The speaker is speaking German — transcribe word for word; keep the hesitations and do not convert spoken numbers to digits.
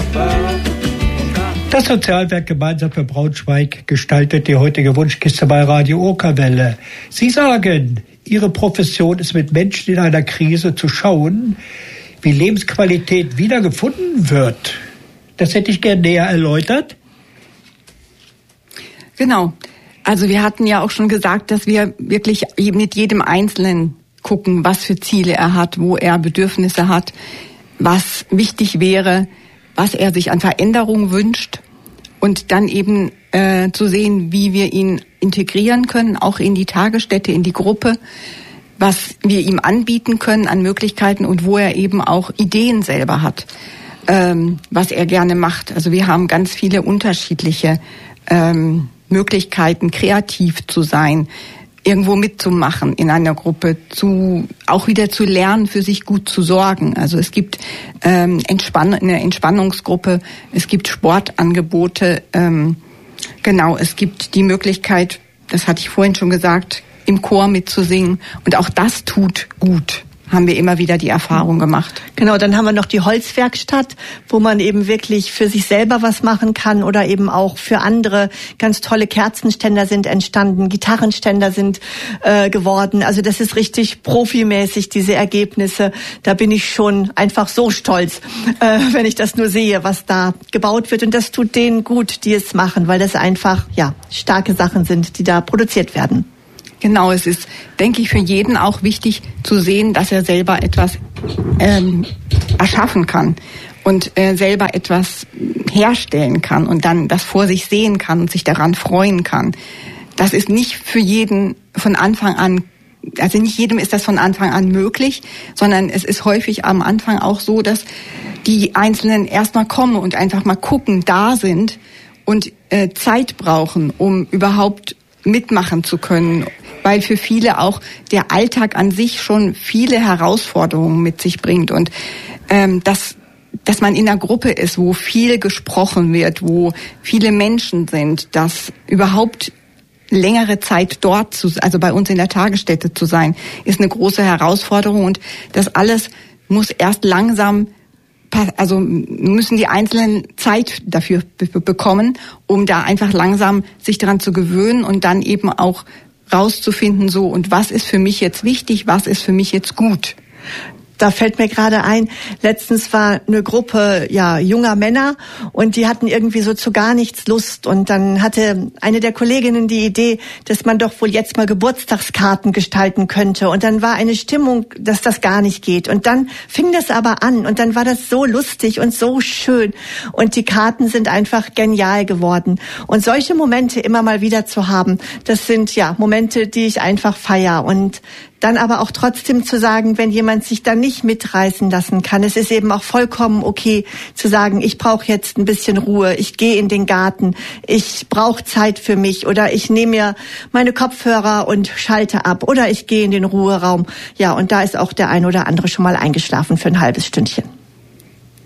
Das Sozialwerk Gemeinsam für Braunschweig gestaltet die heutige Wunschkiste bei Radio Okerwelle. Sie sagen, Ihre Profession ist, mit Menschen in einer Krise zu schauen, wie Lebensqualität wiedergefunden wird. Das hätte ich gerne näher erläutert. Genau. Also wir hatten ja auch schon gesagt, dass wir wirklich mit jedem Einzelnen gucken, was für Ziele er hat, wo er Bedürfnisse hat, was wichtig wäre, was er sich an Veränderungen wünscht und dann eben äh, zu sehen, wie wir ihn integrieren können, auch in die Tagesstätte, in die Gruppe, was wir ihm anbieten können an Möglichkeiten und wo er eben auch Ideen selber hat, ähm, was er gerne macht. Also wir haben ganz viele unterschiedliche ähm, Möglichkeiten, kreativ zu sein, irgendwo mitzumachen in einer Gruppe, zu auch wieder zu lernen, für sich gut zu sorgen. Also es gibt ähm, Entspann- eine Entspannungsgruppe, es gibt Sportangebote, ähm, genau, es gibt die Möglichkeit, das hatte ich vorhin schon gesagt, im Chor mitzusingen und auch das tut gut. Haben wir immer wieder die Erfahrung gemacht. Genau, dann haben wir noch die Holzwerkstatt, wo man eben wirklich für sich selber was machen kann oder eben auch für andere. Ganz tolle Kerzenständer sind entstanden, Gitarrenständer sind äh, geworden. Also das ist richtig profimäßig, diese Ergebnisse. Da bin ich schon einfach so stolz, äh, wenn ich das nur sehe, was da gebaut wird. Und das tut denen gut, die es machen, weil das einfach ja starke Sachen sind, die da produziert werden. Genau, es ist, denke ich, für jeden auch wichtig zu sehen, dass er selber etwas ähm, erschaffen kann und äh, selber etwas herstellen kann und dann das vor sich sehen kann und sich daran freuen kann. Das ist nicht für jeden von Anfang an, also nicht jedem ist das von Anfang an möglich, sondern es ist häufig am Anfang auch so, dass die Einzelnen erstmal kommen und einfach mal gucken, da sind und äh, Zeit brauchen, um überhaupt mitmachen zu können, weil für viele auch der Alltag an sich schon viele Herausforderungen mit sich bringt und ähm, dass dass man in einer Gruppe ist, wo viel gesprochen wird, wo viele Menschen sind, dass überhaupt längere Zeit dort zu, also bei uns in der Tagesstätte zu sein, ist eine große Herausforderung und das alles muss erst langsam, also müssen die Einzelnen Zeit dafür be- bekommen, um da einfach langsam sich daran zu gewöhnen und dann eben auch rauszufinden, so, und was ist für mich jetzt wichtig, was ist für mich jetzt gut. Da fällt mir gerade ein, letztens war eine Gruppe ja junger Männer und die hatten irgendwie so zu gar nichts Lust. Und dann hatte eine der Kolleginnen die Idee, dass man doch wohl jetzt mal Geburtstagskarten gestalten könnte. Und dann war eine Stimmung, dass das gar nicht geht. Und dann fing das aber an und dann war das so lustig und so schön. Und die Karten sind einfach genial geworden. Und solche Momente immer mal wieder zu haben, das sind ja Momente, die ich einfach feiere. Und dann aber auch trotzdem zu sagen, wenn jemand sich da nicht mitreißen lassen kann, es ist eben auch vollkommen okay zu sagen, ich brauche jetzt ein bisschen Ruhe, ich gehe in den Garten, ich brauche Zeit für mich oder ich nehme mir meine Kopfhörer und schalte ab oder ich gehe in den Ruheraum. Ja, und da ist auch der ein oder andere schon mal eingeschlafen für ein halbes Stündchen.